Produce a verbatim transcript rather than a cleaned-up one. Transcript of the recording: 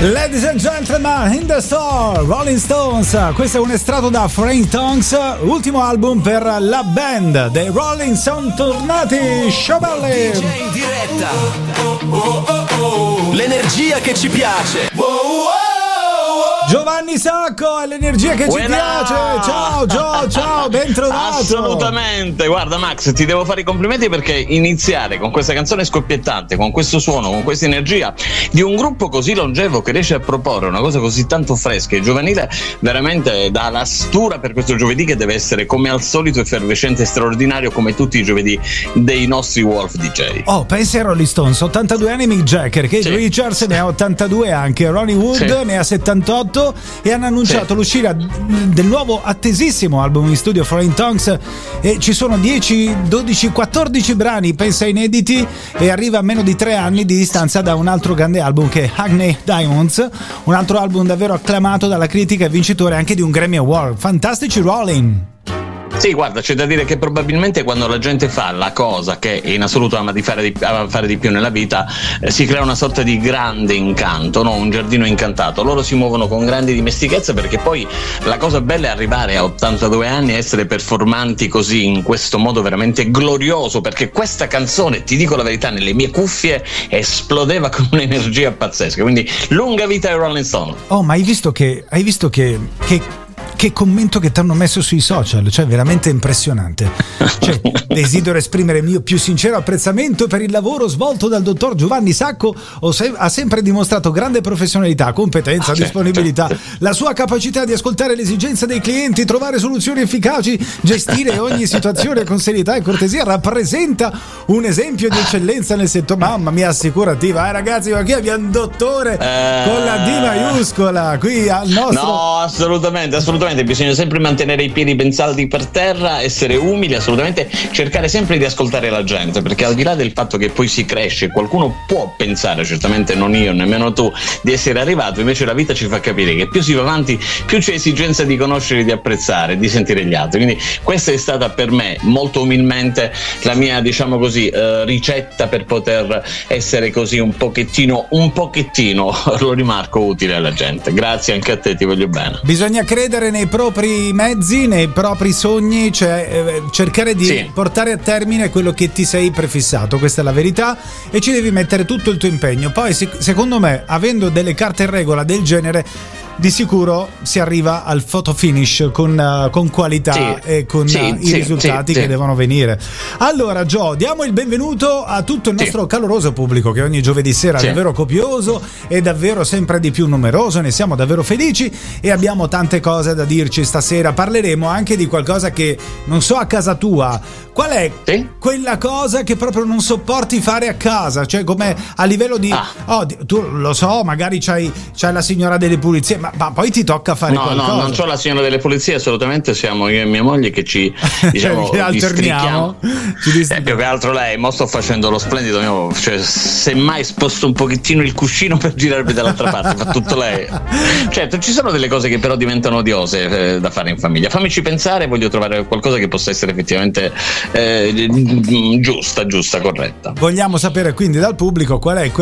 Ladies and gentlemen, in the store, Rolling Stones. Questo è un estratto da Frank Tonks, ultimo album per la band dei Rolling Stones, tornati Showbelly. D J in diretta. L'energia che ci piace. Giovanni Sacco è l'energia che ci Buena! piace. Ciao Gio, ciao, ben trovato. Assolutamente, guarda Max, ti devo fare i complimenti perché iniziare con questa canzone scoppiettante, con questo suono, con questa energia di un gruppo così longevo che riesce a proporre una cosa così tanto fresca e giovanile, veramente dà la stura per questo giovedì che deve essere come al solito effervescente e straordinario come tutti i giovedì dei nostri Wolf D J. Oh, pensa ai Rolling Stones, ottantadue anni Mick Jagger, Keith Sì. Richards ne ha ottantadue anche, Ronnie Wood Sì. ne ha settantotto e hanno annunciato Sì. l'uscita del nuovo attesissimo album in studio Frank Tonks e ci sono dieci, dodici, quattordici brani, pensa inediti, e arriva a meno di tre anni di distanza da un altro grande album che è Hackney Diamonds, un altro album davvero acclamato dalla critica e vincitore anche di un Grammy Award. Fantastici Rolling! Sì, guarda, c'è da dire che probabilmente quando la gente fa la cosa che in assoluto ama di fare di, ama fare di più nella vita, eh, si crea una sorta di grande incanto, no? Un giardino incantato. Loro si muovono con grande dimestichezza perché poi la cosa bella è arrivare a ottantadue anni e essere performanti così in questo modo veramente glorioso, perché questa canzone, ti dico la verità, nelle mie cuffie esplodeva con un'energia pazzesca. Quindi lunga vita ai Rolling Stone. Oh, ma hai visto che hai visto che, che che commento che ti hanno messo sui social, cioè veramente impressionante. Cioè, desidero esprimere il mio più sincero apprezzamento per il lavoro svolto dal dottor Giovanni Sacco. Ha sempre dimostrato grande professionalità, competenza, ah, disponibilità, certo, certo. La sua capacità di ascoltare le esigenze dei clienti, trovare soluzioni efficaci, gestire ogni situazione con serietà e cortesia rappresenta un esempio di eccellenza nel settore. Mamma mia, assicurativa, eh ragazzi, ma qui abbiamo un dottore eh... con la D maiuscola qui al nostro. No, assolutamente, assolutamente. Bisogna sempre mantenere i piedi ben saldi per terra, essere umili, assolutamente cercare sempre di ascoltare la gente, perché al di là del fatto che poi si cresce, qualcuno può pensare, certamente non io, nemmeno tu, di essere arrivato, invece la vita ci fa capire che più si va avanti, più c'è esigenza di conoscere, di apprezzare, di sentire gli altri. Quindi questa è stata per me, molto umilmente, la mia, diciamo così, eh, ricetta per poter essere così un pochettino, un pochettino, lo rimarco, utile alla gente. Grazie anche a te, ti voglio bene. Bisogna credere nei propri mezzi, nei propri sogni, cioè eh, cercare di sì. portare a termine quello che ti sei prefissato, questa è la verità, e ci devi mettere tutto il tuo impegno. Poi secondo me, avendo delle carte in regola del genere, di sicuro si arriva al photo finish con, uh, con qualità sì, e con sì, uh, i sì, risultati sì, che sì. devono venire. Allora Gio, diamo il benvenuto a tutto il nostro sì. caloroso pubblico che ogni giovedì sera sì. è davvero copioso e davvero sempre di più numeroso, ne siamo davvero felici e abbiamo tante cose da dirci stasera. Parleremo anche di qualcosa che non so a casa tua, qual è sì? quella cosa che proprio non sopporti fare a casa, cioè come a livello di ah. oh, tu lo so, magari c'hai, c'hai la signora delle pulizie, ma, ma poi ti tocca fare no, qualcosa. No, non c'ho la signora delle pulizie, assolutamente, siamo io e mia moglie che ci, diciamo, che alterniamo, ci eh, più che altro lei, mo sto facendo lo splendido, mio, cioè semmai sposto un pochettino il cuscino per girarmi dall'altra parte, fa tutto lei. Certo, ci sono delle cose che però diventano odiose eh, da fare in famiglia. Fammici pensare, voglio trovare qualcosa che possa essere effettivamente eh, giusta, giusta, corretta. Vogliamo sapere quindi dal pubblico qual è